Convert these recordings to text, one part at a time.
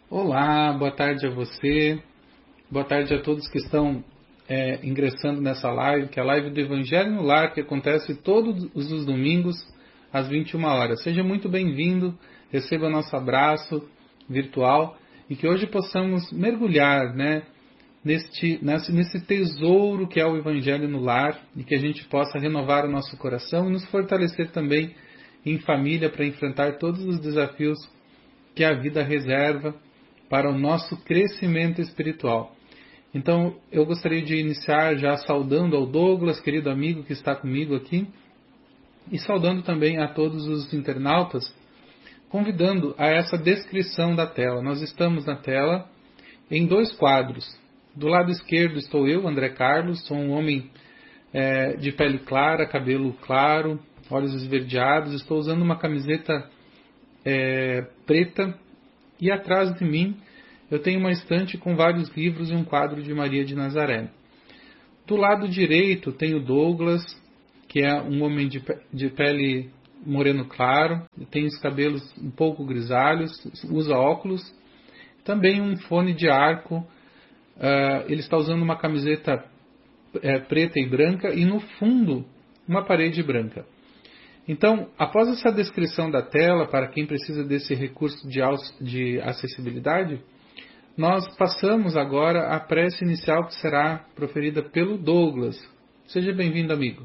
Olá, boa tarde a você, boa tarde a todos que estão ingressando nessa live, que é a live do Evangelho no Lar, que acontece todos os domingos às 21 horas. Seja muito bem-vindo, receba nosso abraço virtual e que hoje possamos mergulhar, nesse tesouro que é o Evangelho no Lar e que a gente possa renovar o nosso coração e nos fortalecer também em família para enfrentar todos os desafios que a vida reserva para o nosso crescimento espiritual. Então, eu gostaria de iniciar já saudando ao Douglas, querido amigo que está comigo aqui, e saudando também a todos os internautas, convidando a essa descrição da tela. Nós estamos na tela em dois quadros. Do lado esquerdo estou eu, André Carlos, sou um homem de pele clara, cabelo claro, olhos esverdeados, estou usando uma camiseta preta. E atrás de mim eu tenho uma estante com vários livros e um quadro de Maria de Nazaré. Do lado direito tem o Douglas, que é um homem de pele moreno claro, tem os cabelos um pouco grisalhos, usa óculos, também um fone de arco, ele está usando uma camiseta preta e branca e no fundo uma parede branca. Então, após essa descrição da tela, para quem precisa desse recurso de acessibilidade, nós passamos agora à prece inicial que será proferida pelo Douglas. Seja bem-vindo, amigo.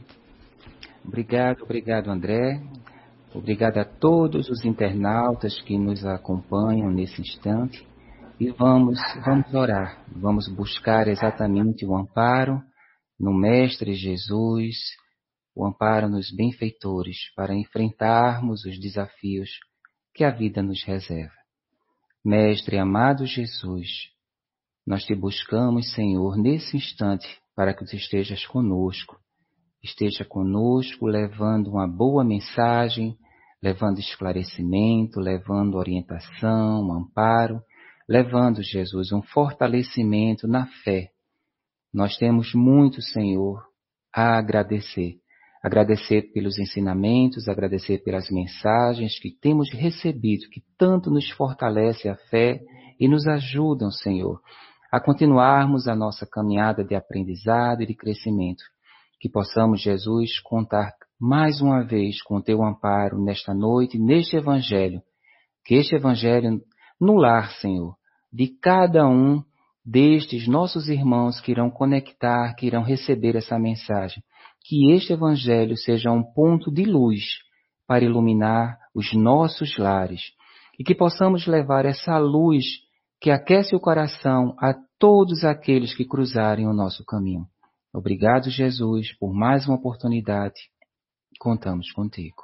Obrigado, André. Obrigado a todos os internautas que nos acompanham nesse instante. E vamos orar, vamos buscar exatamente o amparo no Mestre Jesus, o amparo nos benfeitores, para enfrentarmos os desafios que a vida nos reserva. Mestre amado Jesus, nós te buscamos, Senhor, nesse instante, para que tu estejas conosco. Esteja conosco, levando uma boa mensagem, levando esclarecimento, levando orientação, amparo, levando, Jesus, um fortalecimento na fé. Nós temos muito, Senhor, a agradecer. Agradecer pelos ensinamentos, agradecer pelas mensagens que temos recebido, que tanto nos fortalece a fé e nos ajudam, Senhor, a continuarmos a nossa caminhada de aprendizado e de crescimento. Que possamos, Jesus, contar mais uma vez com o teu amparo nesta noite, neste Evangelho. Que este Evangelho no lar, Senhor, de cada um destes nossos irmãos que irão conectar, que irão receber essa mensagem. Que este Evangelho seja um ponto de luz para iluminar os nossos lares e que possamos levar essa luz que aquece o coração a todos aqueles que cruzarem o nosso caminho. Obrigado, Jesus, por mais uma oportunidade. Contamos contigo.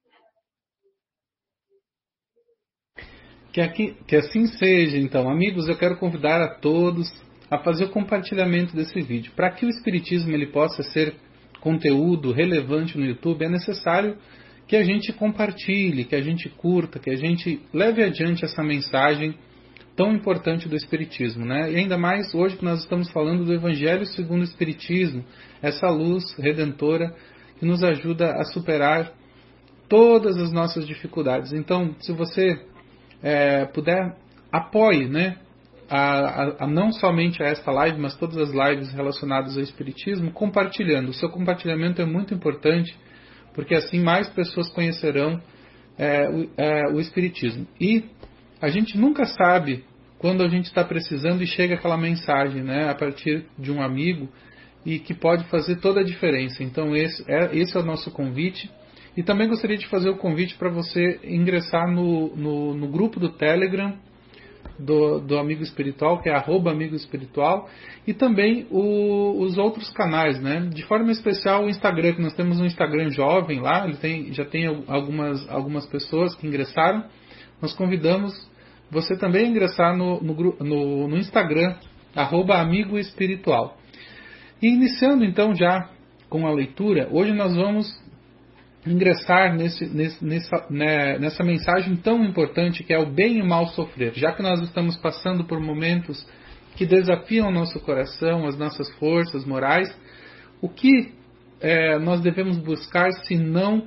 Que assim seja, então. Amigos, eu quero convidar a todos a fazer o compartilhamento desse vídeo. Para que o Espiritismo ele possa ser conteúdo relevante no YouTube, é necessário que a gente compartilhe, que a gente curta, que a gente leve adiante essa mensagem tão importante do Espiritismo, né? E ainda mais hoje que nós estamos falando do Evangelho segundo o Espiritismo, essa luz redentora que nos ajuda a superar todas as nossas dificuldades. Então, se você puder, apoie, não somente a esta live, mas todas as lives relacionadas ao Espiritismo, compartilhando. O seu compartilhamento é muito importante, porque assim mais pessoas conhecerão o Espiritismo. E a gente nunca sabe quando a gente está precisando e chega aquela mensagem, a partir de um amigo, e que pode fazer toda a diferença. Então esse é o nosso convite. E também gostaria de fazer o convite para você ingressar no grupo do Telegram do Amigo Espiritual, que é @Amigo Espiritual, e também os outros canais, de forma especial o Instagram, que nós temos um Instagram jovem lá, já tem algumas pessoas que ingressaram. Nós convidamos você também a ingressar no Instagram, @Amigo Espiritual. E iniciando então já com a leitura, hoje nós vamos ingressar nessa mensagem tão importante que é o bem e o mal sofrer, já que nós estamos passando por momentos que desafiam o nosso coração, as nossas forças morais. O que nós devemos buscar se não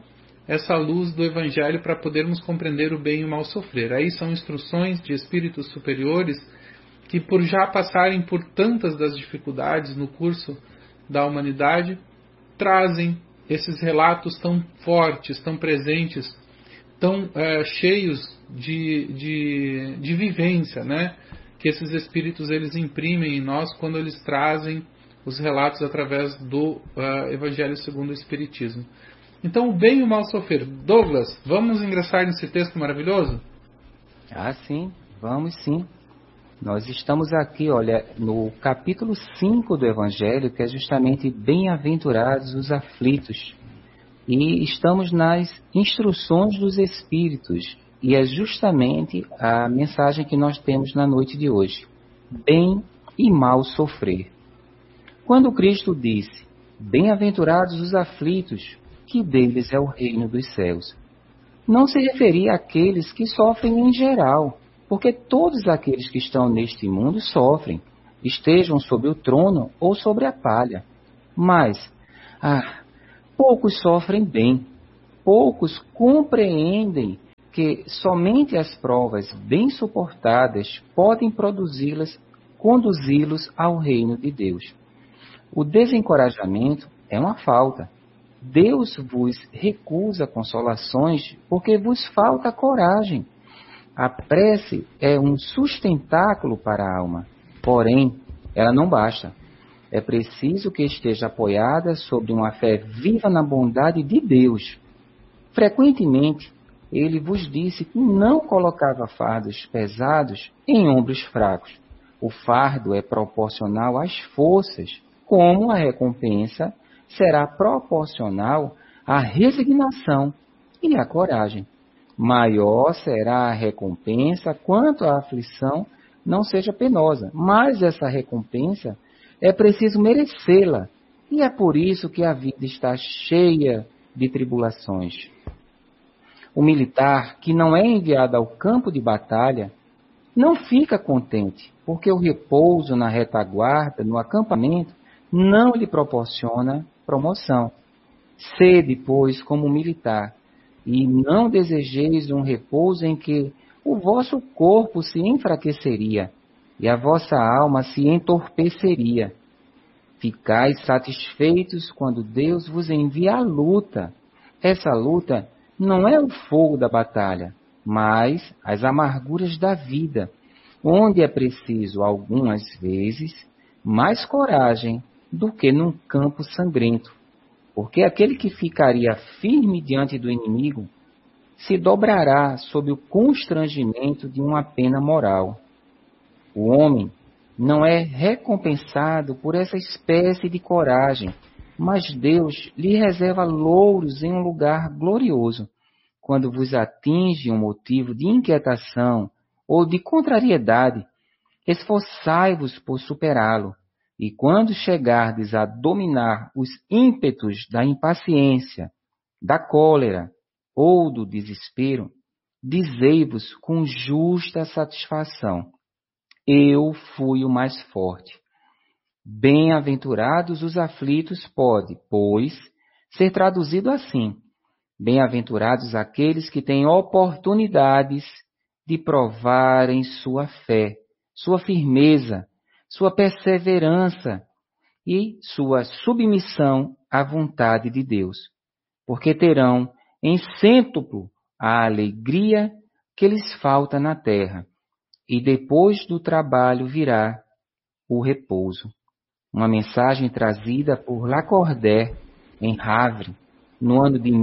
essa luz do Evangelho para podermos compreender o bem e o mal sofrer. Aí são instruções de espíritos superiores que, por já passarem por tantas das dificuldades no curso da humanidade, trazem esses relatos tão fortes, tão presentes, tão cheios de vivência, né? Que esses espíritos eles imprimem em nós quando eles trazem os relatos através do Evangelho segundo o Espiritismo. Então, o bem e o mal sofrer. Douglas, vamos ingressar nesse texto maravilhoso? Ah, sim, vamos sim. Nós estamos aqui, olha, no capítulo 5 do Evangelho, que é justamente bem-aventurados os aflitos. E estamos nas instruções dos Espíritos. E é justamente a mensagem que nós temos na noite de hoje. Bem e mal sofrer. Quando Cristo disse, bem-aventurados os aflitos, que deles é o reino dos céus, não se referia àqueles que sofrem em geral, porque todos aqueles que estão neste mundo sofrem, estejam sobre o trono ou sobre a palha. Mas, poucos sofrem bem, poucos compreendem que somente as provas bem suportadas podem conduzi-los ao reino de Deus. O desencorajamento é uma falta. Deus vos recusa consolações porque vos falta coragem. A prece é um sustentáculo para a alma, porém, ela não basta. É preciso que esteja apoiada sobre uma fé viva na bondade de Deus. Frequentemente, ele vos disse que não colocava fardos pesados em ombros fracos. O fardo é proporcional às forças, como a recompensa será proporcional à resignação e à coragem. Maior será a recompensa quanto a aflição não seja penosa, mas essa recompensa é preciso merecê-la, e é por isso que a vida está cheia de tribulações. O militar que não é enviado ao campo de batalha não fica contente, porque o repouso na retaguarda, no acampamento, não lhe proporciona promoção. Sede, pois, como militar, e não desejeis um repouso em que o vosso corpo se enfraqueceria e a vossa alma se entorpeceria. Ficais satisfeitos quando Deus vos envia a luta. Essa luta não é o fogo da batalha, mas as amarguras da vida, onde é preciso, algumas vezes, mais coragem do que num campo sangrento. Porque aquele que ficaria firme diante do inimigo se dobrará sob o constrangimento de uma pena moral. O homem não é recompensado por essa espécie de coragem, mas Deus lhe reserva louros em um lugar glorioso. Quando vos atinge um motivo de inquietação ou de contrariedade, esforçai-vos por superá-lo. E quando chegardes a dominar os ímpetos da impaciência, da cólera ou do desespero, dizei-vos com justa satisfação: eu fui o mais forte. Bem-aventurados os aflitos pode, pois, ser traduzido assim: bem-aventurados aqueles que têm oportunidades de provarem sua fé, sua firmeza, sua perseverança e sua submissão à vontade de Deus, porque terão em cêntuplo a alegria que lhes falta na terra, e depois do trabalho virá o repouso. Uma mensagem trazida por Lacordaire em Havre, no ano de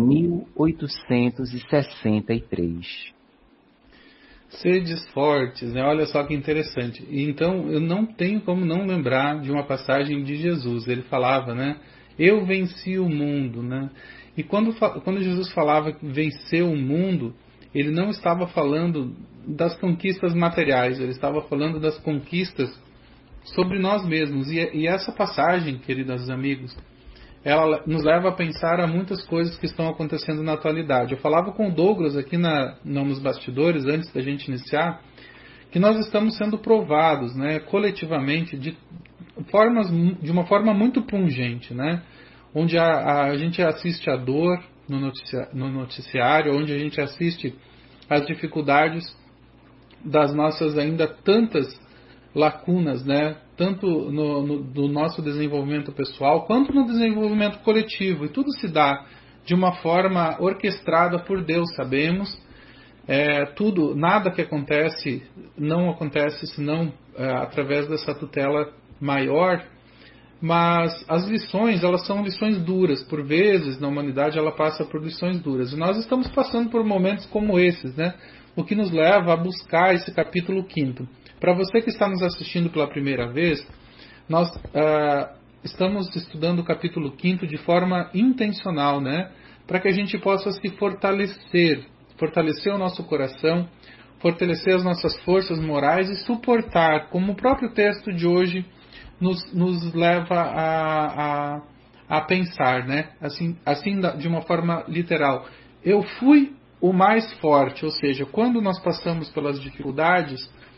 1863. Sedes fortes, né? Olha só que interessante. Então, eu não tenho como não lembrar de uma passagem de Jesus. Ele falava, né? Eu venci o mundo, né? E quando Jesus falava que venceu o mundo, ele não estava falando das conquistas materiais, ele estava falando das conquistas sobre nós mesmos. E essa passagem, queridos amigos, ela nos leva a pensar a muitas coisas que estão acontecendo na atualidade. Eu falava com o Douglas aqui nos bastidores, antes da gente iniciar, que nós estamos sendo provados, né, coletivamente de uma forma muito pungente, né, onde a gente assiste a dor, no noticiário, onde a gente assiste as dificuldades das nossas ainda tantas lacunas, né? Tanto do nosso desenvolvimento pessoal, quanto no desenvolvimento coletivo. E tudo se dá de uma forma orquestrada por Deus, sabemos. Nada que acontece não acontece senão através dessa tutela maior. Mas as lições, elas são lições duras. Por vezes, na humanidade, ela passa por lições duras. E nós estamos passando por momentos como esses, né? O que nos leva a buscar esse capítulo 5º. Para você que está nos assistindo pela primeira vez, nós estamos estudando o capítulo 5º de forma intencional, né? Para que a gente possa se fortalecer o nosso coração, fortalecer as nossas forças morais e suportar, como o próprio texto de hoje nos leva a pensar, né? Assim, de uma forma literal. Eu fui o mais forte, ou seja, quando nós passamos pelas dificuldades,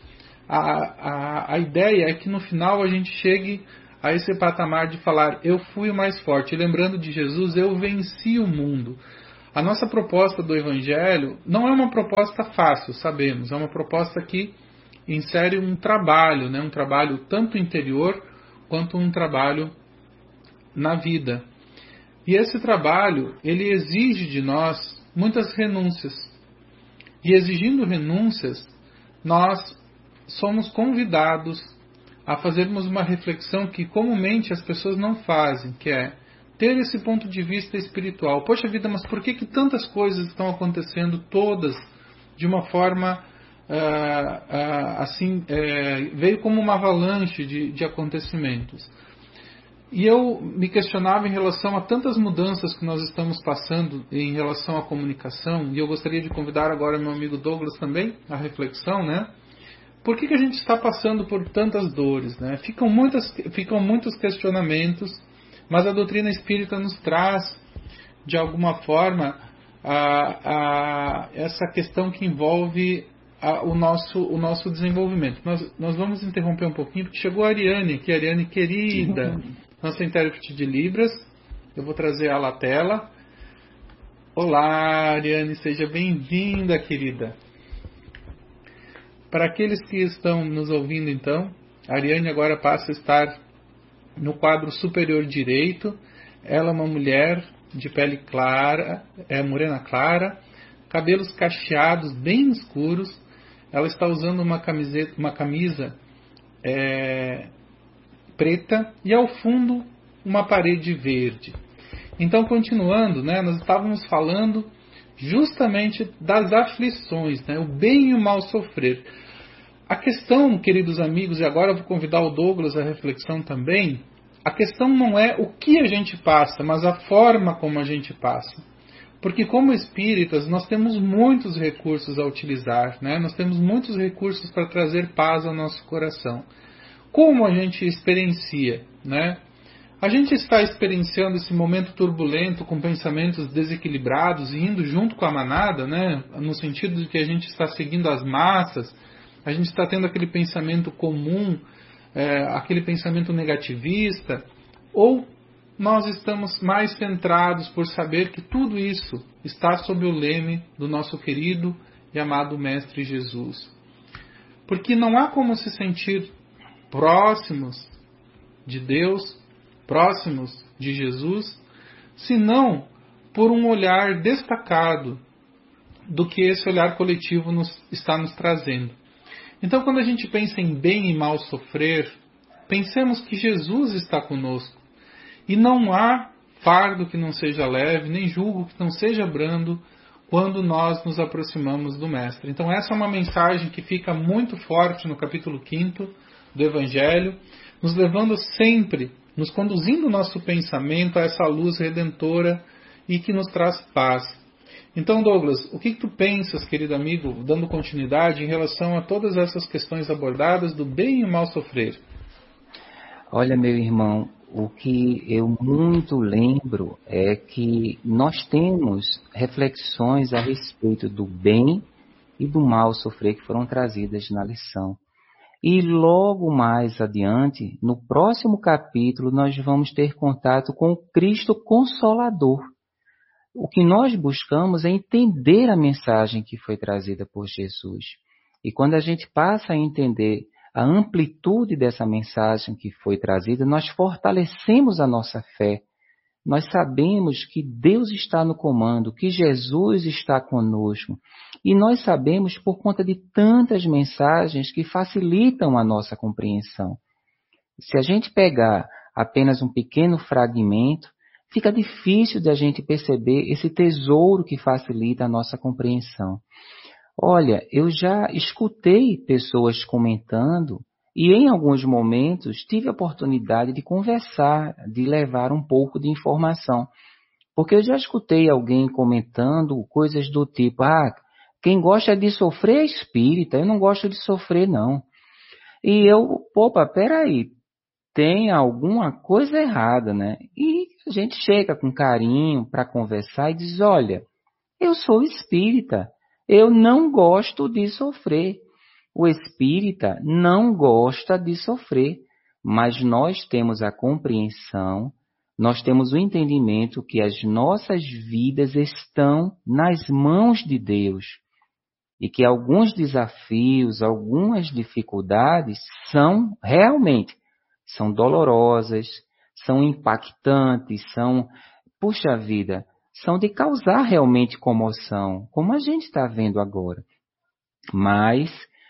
a ideia é que no final a gente chegue a esse patamar de falar, eu fui o mais forte. E lembrando de Jesus, eu venci o mundo. A nossa proposta do Evangelho não é uma proposta fácil, sabemos. É uma proposta que insere um trabalho, né? Um trabalho tanto interior quanto um trabalho na vida. E esse trabalho, ele exige de nós muitas renúncias. E exigindo renúncias, nós somos convidados a fazermos uma reflexão que comumente as pessoas não fazem, que é ter esse ponto de vista espiritual. Poxa vida, mas por que tantas coisas estão acontecendo todas de uma forma veio como uma avalanche de acontecimentos? E eu me questionava em relação a tantas mudanças que nós estamos passando em relação à comunicação, e eu gostaria de convidar agora meu amigo Douglas também à reflexão, né? Por que a gente está passando por tantas dores, né? Ficam muitos questionamentos, mas a doutrina espírita nos traz, de alguma forma, essa questão que envolve o nosso desenvolvimento. Nós vamos interromper um pouquinho, porque chegou a Ariane querida, nossa intérprete de Libras. Eu vou trazer ela à tela. Olá, Ariane, seja bem-vinda, querida. Para aqueles que estão nos ouvindo, então, a Ariane agora passa a estar no quadro superior direito. Ela é uma mulher de pele clara, morena clara, cabelos cacheados bem escuros. Ela está usando uma camisa preta e ao fundo uma parede verde. Então, continuando, né, nós estávamos falando justamente das aflições, né, o bem e o mal sofrer. A questão, queridos amigos, e agora eu vou convidar o Douglas à reflexão também, a questão não é o que a gente passa, mas a forma como a gente passa. Porque como espíritas nós temos muitos recursos a utilizar, né? Nós temos muitos recursos para trazer paz ao nosso coração. Como a gente experiencia, né? A gente está experienciando esse momento turbulento com pensamentos desequilibrados e indo junto com a manada, né? No sentido de que a gente está seguindo as massas, a gente está tendo aquele pensamento comum, aquele pensamento negativista, ou nós estamos mais centrados por saber que tudo isso está sob o leme do nosso querido e amado Mestre Jesus. Porque não há como se sentir próximos de Deus, próximos de Jesus, senão por um olhar destacado do que esse olhar coletivo está nos trazendo. Então, quando a gente pensa em bem e mal sofrer, pensemos que Jesus está conosco. E não há fardo que não seja leve, nem jugo que não seja brando, quando nós nos aproximamos do Mestre. Então, essa é uma mensagem que fica muito forte no capítulo 5º do Evangelho, nos levando sempre, nos conduzindo o nosso pensamento a essa luz redentora e que nos traz paz. Então, Douglas, o que tu pensas, querido amigo, dando continuidade em relação a todas essas questões abordadas do bem e o mal sofrer? Olha, meu irmão, o que eu muito lembro é que nós temos reflexões a respeito do bem e do mal sofrer que foram trazidas na lição. E logo mais adiante, no próximo capítulo, nós vamos ter contato com o Cristo Consolador. o que nós buscamos é entender a mensagem que foi trazida por Jesus. E quando a gente passa a entender a amplitude dessa mensagem que foi trazida, nós fortalecemos a nossa fé. Nós sabemos que Deus está no comando, que Jesus está conosco. E nós sabemos por conta de tantas mensagens que facilitam a nossa compreensão. Se a gente pegar apenas um pequeno fragmento, fica difícil de a gente perceber esse tesouro que facilita a nossa compreensão. Olha, eu já escutei pessoas comentando e em alguns momentos tive a oportunidade de conversar, de levar um pouco de informação. Porque eu já escutei alguém comentando coisas do tipo, quem gosta de sofrer é espírita, eu não gosto de sofrer não. E eu, peraí, tem alguma coisa errada, né? E a gente chega com carinho para conversar e diz, olha, eu sou espírita, eu não gosto de sofrer. O espírita não gosta de sofrer, mas nós temos a compreensão, nós temos o entendimento que as nossas vidas estão nas mãos de Deus e que alguns desafios, algumas dificuldades são dolorosas, são impactantes, puxa vida, são de causar realmente comoção, como a gente está vendo agora. Mas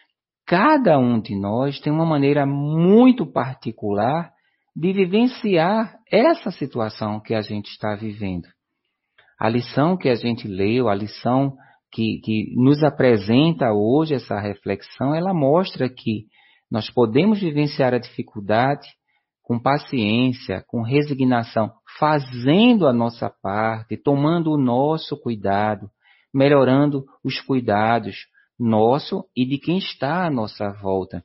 cada um de nós tem uma maneira muito particular de vivenciar essa situação que a gente está vivendo. A lição que a gente leu, a lição que nos apresenta hoje essa reflexão, ela mostra que nós podemos vivenciar a dificuldade com paciência, com resignação, fazendo a nossa parte, tomando o nosso cuidado, melhorando os cuidados nosso e de quem está à nossa volta.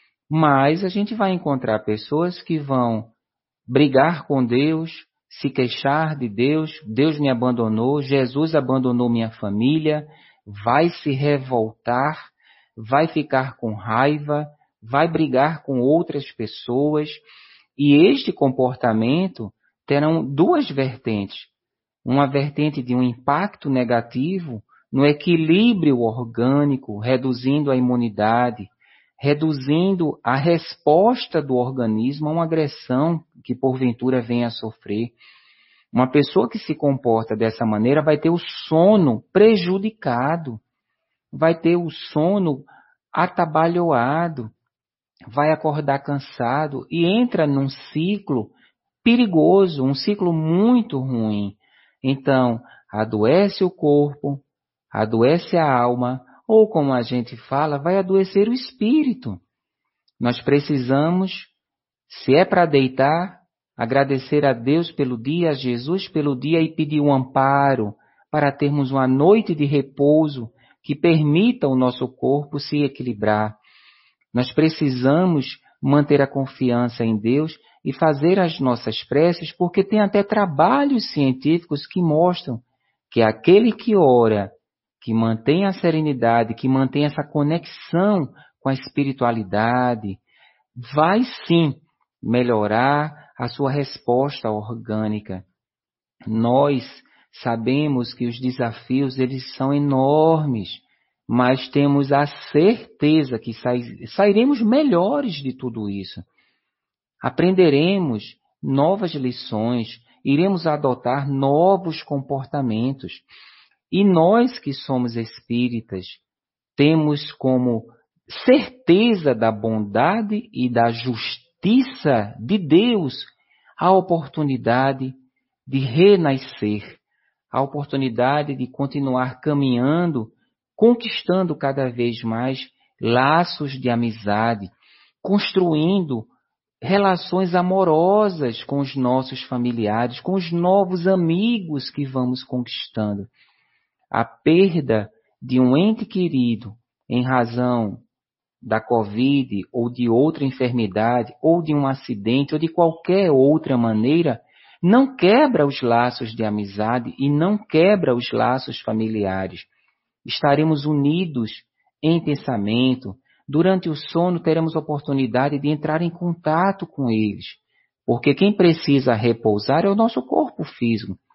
Mas a gente vai encontrar pessoas que vão brigar com Deus, se queixar de Deus, Deus me abandonou, Jesus abandonou minha família, vai se revoltar, vai ficar com raiva, vai brigar com outras pessoas. E este comportamento terão duas vertentes. Uma vertente de um impacto negativo no equilíbrio orgânico, reduzindo a imunidade, reduzindo a resposta do organismo a uma agressão que porventura venha a sofrer. Uma pessoa que se comporta dessa maneira vai ter o sono prejudicado, vai ter o sono atabalhoado, vai acordar cansado e entra num ciclo perigoso, um ciclo muito ruim. Então, adoece o corpo, adoece a alma, ou como a gente fala, vai adoecer o espírito. Nós precisamos, se é para deitar, agradecer a Deus pelo dia, a Jesus pelo dia e pedir um amparo para termos uma noite de repouso que permita o nosso corpo se equilibrar. Nós precisamos manter a confiança em Deus e fazer as nossas preces, porque tem até trabalhos científicos que mostram que aquele que ora, que mantém a serenidade, que mantém essa conexão com a espiritualidade, vai sim melhorar a sua resposta orgânica. Nós sabemos que os desafios eles são enormes, mas temos a certeza que sairemos melhores de tudo isso. Aprenderemos novas lições, iremos adotar novos comportamentos. E nós que somos espíritas, temos como certeza da bondade e da justiça de Deus a oportunidade de renascer, a oportunidade de continuar caminhando, conquistando cada vez mais laços de amizade, construindo relações amorosas com os nossos familiares, com os novos amigos que vamos conquistando. A perda de um ente querido em razão da Covid ou de outra enfermidade ou de um acidente ou de qualquer outra maneira não quebra os laços de amizade e não quebra os laços familiares. Estaremos unidos em pensamento. Durante o sono teremos oportunidade de entrar em contato com eles, porque quem precisa repousar é o nosso corpo físico.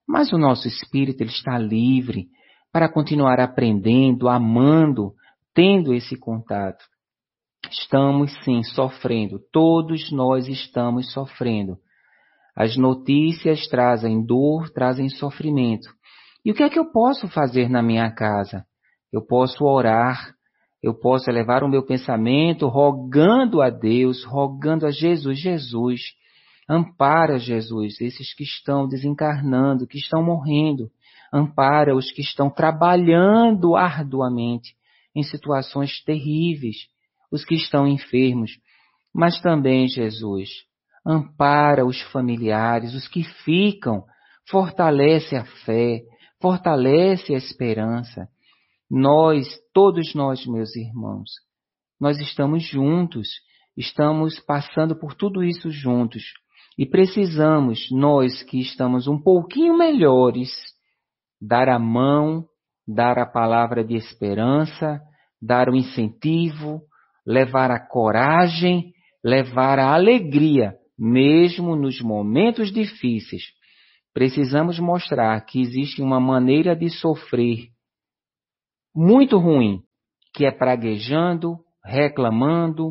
mas o nosso espírito ele está livre para continuar aprendendo, amando, tendo esse contato. Estamos sim sofrendo, todos nós estamos sofrendo. As notícias trazem dor, trazem sofrimento. E o que é que eu posso fazer na minha casa? Eu posso orar, eu posso elevar o meu pensamento rogando a Deus, rogando a Jesus. Jesus, ampara, Jesus, esses que estão desencarnando, que estão morrendo. Ampara os que estão trabalhando arduamente em situações terríveis, os que estão enfermos. Mas também, Jesus, ampara os familiares, os que ficam, fortalece a fé, fortalece a esperança. Nós, todos nós, meus irmãos, nós estamos juntos, estamos passando por tudo isso juntos. E precisamos, nós que estamos um pouquinho melhores, dar a mão, dar a palavra de esperança, dar o incentivo, levar a coragem, levar a alegria, mesmo nos momentos difíceis. Precisamos mostrar que existe uma maneira de sofrer muito ruim, que é praguejando, reclamando,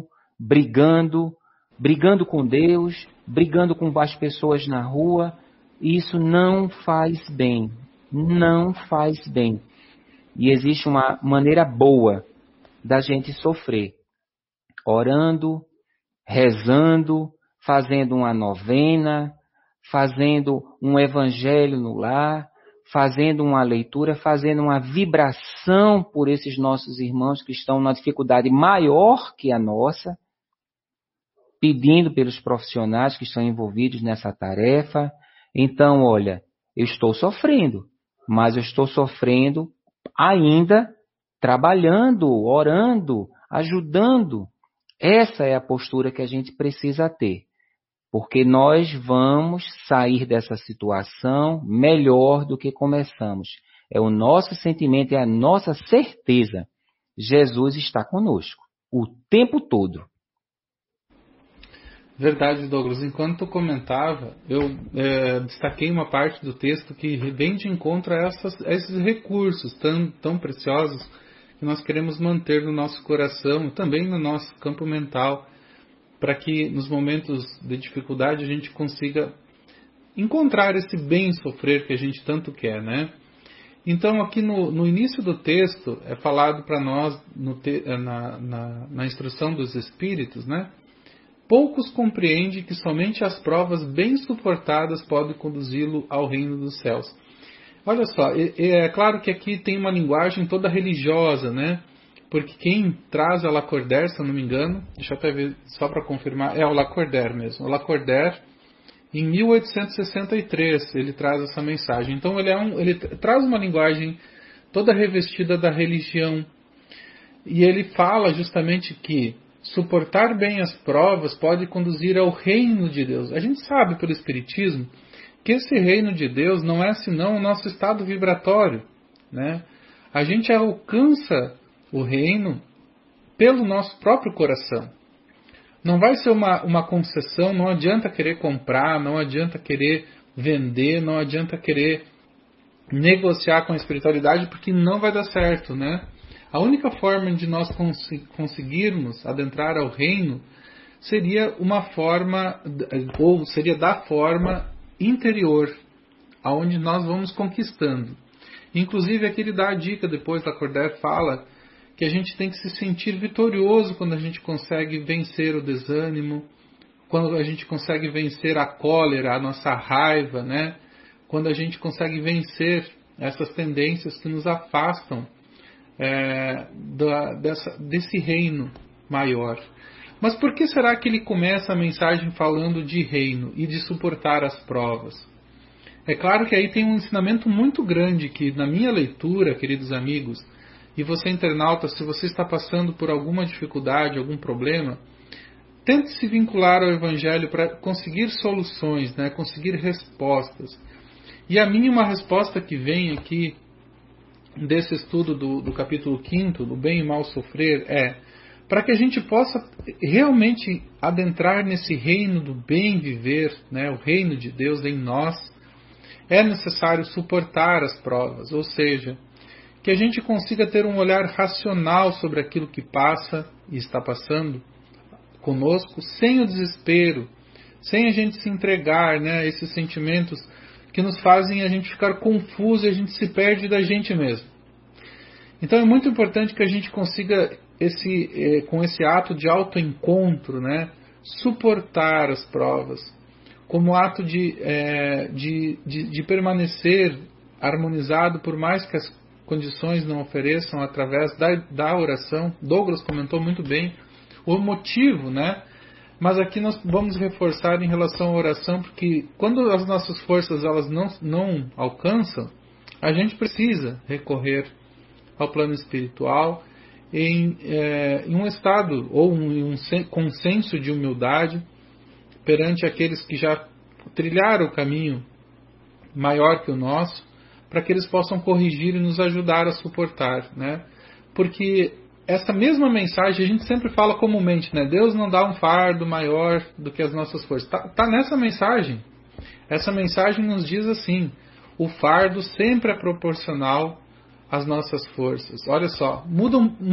brigando com Deus, brigando com as pessoas na rua. Isso não faz bem, não faz bem. E existe uma maneira boa da gente sofrer, orando, rezando, fazendo uma novena, fazendo um evangelho no lar, fazendo uma leitura, fazendo uma vibração por esses nossos irmãos que estão numa dificuldade maior que a nossa, pedindo pelos profissionais que estão envolvidos nessa tarefa. Então, olha, eu estou sofrendo, mas eu estou sofrendo ainda trabalhando, orando, ajudando. Essa é a postura que a gente precisa ter, porque nós vamos sair dessa situação melhor do que começamos. É o nosso sentimento, é a nossa certeza. Jesus está conosco o tempo todo. Verdade, Douglas. Enquanto tu comentava, eu destaquei uma parte do texto que vem de encontro a esses recursos tão preciosos que nós queremos manter no nosso coração, também no nosso campo mental, para que nos momentos de dificuldade a gente consiga encontrar esse bem sofrer que a gente tanto quer, né? Então, aqui no início do texto, é falado para nós, na instrução dos Espíritos, né? Poucos compreendem que somente as provas bem suportadas podem conduzi-lo ao reino dos céus. Olha só, é claro que aqui tem uma linguagem toda religiosa, né? Porque quem traz a Lacordaire, se eu não me engano, deixa eu até ver só para confirmar, é o Lacordaire mesmo. O Lacordaire, em 1863, ele traz essa mensagem. Então ele traz uma linguagem toda revestida da religião. E ele fala justamente que suportar bem as provas pode conduzir ao reino de Deus. A gente sabe pelo Espiritismo que esse reino de Deus não é senão o nosso estado vibratório, né? A gente alcança o reino pelo nosso próprio coração. Não vai ser uma concessão, não adianta querer comprar, não adianta querer vender, não adianta querer negociar com a espiritualidade, porque não vai dar certo, né? A única forma de nós conseguirmos adentrar ao reino seria uma forma, ou seria da forma interior, aonde nós vamos conquistando. Inclusive aqui ele dá a dica, depois Lacordaire fala que a gente tem que se sentir vitorioso quando a gente consegue vencer o desânimo, quando a gente consegue vencer a cólera, a nossa raiva, né? Quando a gente consegue vencer essas tendências que nos afastam desse reino maior. Mas por que será que ele começa a mensagem falando de reino e de suportar as provas? É claro que aí tem um ensinamento muito grande que, na minha leitura, queridos amigos, e você internauta, se você está passando por alguma dificuldade, algum problema, tente se vincular ao Evangelho para conseguir soluções, né? Conseguir respostas. E a mim uma resposta que vem aqui desse estudo do capítulo 5, do bem e mal sofrer, é para que a gente possa realmente adentrar nesse reino do bem viver, né? O reino de Deus em nós, é necessário suportar as provas, ou seja, que a gente consiga ter um olhar racional sobre aquilo que passa e está passando conosco, sem o desespero, sem a gente se entregar, né, a esses sentimentos que nos fazem a gente ficar confuso e a gente se perde da gente mesmo. Então é muito importante que a gente consiga, com esse ato de autoencontro, né, suportar as provas, como ato de permanecer harmonizado, por mais que as condições não ofereçam, através da oração. Douglas comentou muito bem o motivo, né? Mas aqui nós vamos reforçar em relação à oração, porque quando as nossas forças elas não alcançam, a gente precisa recorrer ao plano espiritual em um estado ou em um consenso de humildade perante aqueles que já trilharam o caminho maior que o nosso, para que eles possam corrigir e nos ajudar a suportar, né? Porque essa mesma mensagem a gente sempre fala comumente, né? Deus não dá um fardo maior do que as nossas forças. Tá nessa mensagem. Essa mensagem nos diz assim: o fardo sempre é proporcional às nossas forças. Olha só, muda